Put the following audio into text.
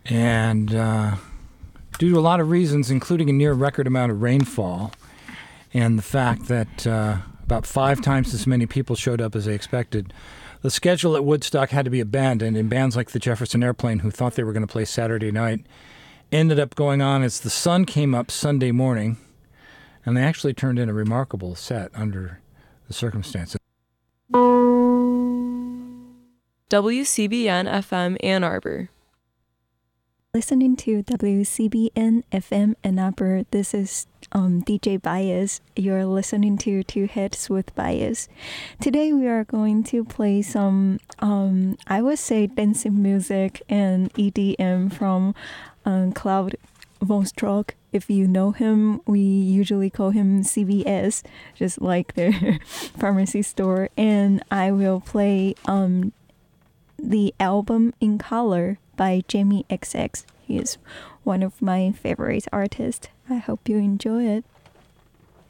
And due to a lot of reasons, including a near record amount of rainfall and the fact that about 5 times as many people showed up as they expected, the schedule at Woodstock had to be abandoned, and bands like the Jefferson Airplane, who thought they were going to play Saturday night, ended up going on as the sun came up Sunday morning, and they actually turned in a remarkable set under the circumstances. WCBN FM Ann Arbor. Listening to WCBN FM Ann Arbor. This is DJ Bias. You're listening to Two Heads with Bias. Today we are going to play some, I would say, dancing music and EDM from Claude VonStroke. If you know him, we usually call him CVS, just like the pharmacy store. And I will play the album In Color by Jamie XX. He is one of my favorite artists. I hope you enjoy it.